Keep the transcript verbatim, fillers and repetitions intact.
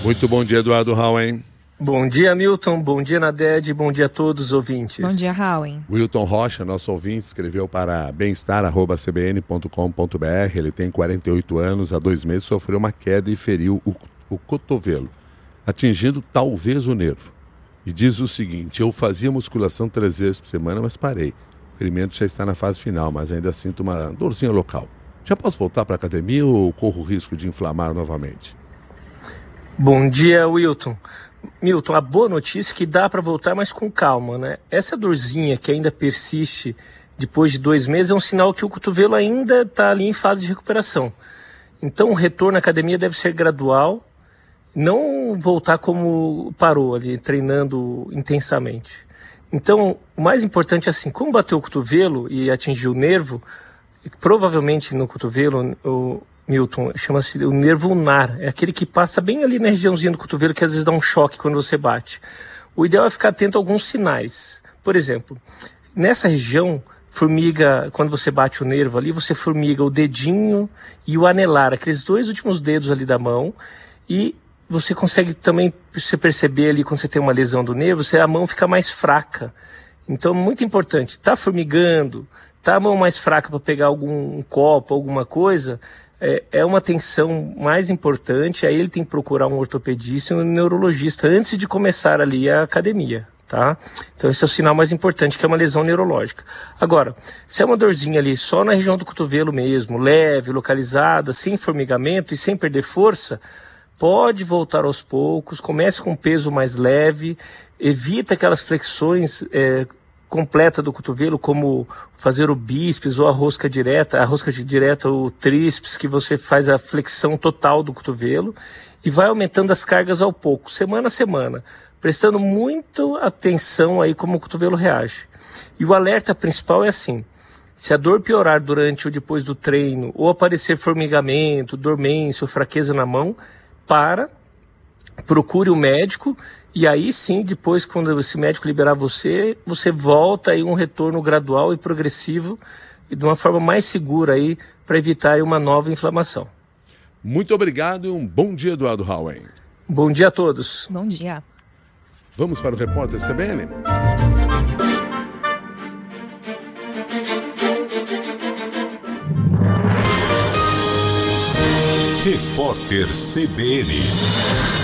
Muito bom dia, Eduardo Hauen. Bom dia, Milton. Bom dia, Naded. Bom dia a todos os ouvintes. Bom dia, Hauen. Wilton Rocha, nosso ouvinte, escreveu para bem-estar arroba c b n ponto com ponto b r. Ele tem quarenta e oito anos, há dois meses sofreu uma queda e feriu o, o cotovelo, atingindo talvez o nervo. E diz o seguinte: eu fazia musculação três vezes por semana, mas parei. O ferimento já está na fase final, mas ainda sinto uma dorzinha local. Já posso voltar para a academia ou corro o risco de inflamar novamente? Bom dia, Wilton. Milton, a boa notícia é que dá para voltar, mas com calma, né? Essa dorzinha que ainda persiste depois de dois meses é um sinal que o cotovelo ainda está ali em fase de recuperação. Então o retorno à academia deve ser gradual, não voltar como parou ali, treinando intensamente. Então o mais importante é assim, como bateu o cotovelo e atingiu o nervo, provavelmente no cotovelo, o Milton, chama-se o nervo ulnar, é aquele que passa bem ali na regiãozinha do cotovelo que às vezes dá um choque quando você bate. O ideal é ficar atento a alguns sinais. Por exemplo, nessa região, formiga, quando você bate o nervo ali, você formiga o dedinho e o anelar, aqueles dois últimos dedos ali da mão, e você consegue também você perceber ali quando você tem uma lesão do nervo, você, a mão fica mais fraca. Então, muito importante, tá formigando, tá a mão mais fraca para pegar algum um copo, alguma coisa, é, é uma tensão mais importante, aí ele tem que procurar um ortopedista e um neurologista antes de começar ali a academia, tá? Então esse é o sinal mais importante, que é uma lesão neurológica. Agora, se é uma dorzinha ali só na região do cotovelo mesmo, leve, localizada, sem formigamento e sem perder força, pode voltar aos poucos, comece com um peso mais leve, evita aquelas flexões é, completa do cotovelo, como fazer o bíceps ou a rosca direta, a rosca direta, o tríceps, que você faz a flexão total do cotovelo e vai aumentando as cargas ao pouco, semana a semana, prestando muito atenção aí como o cotovelo reage. E o alerta principal é assim: se a dor piorar durante ou depois do treino, ou aparecer formigamento, dormência ou fraqueza na mão, para, procure o médico. E aí sim, depois, quando esse médico liberar você, você volta aí um retorno gradual e progressivo e de uma forma mais segura aí para evitar aí uma nova inflamação. Muito obrigado e um bom dia, Eduardo Hauen. Bom dia a todos. Bom dia. Vamos para o repórter C B N? Repórter C B N.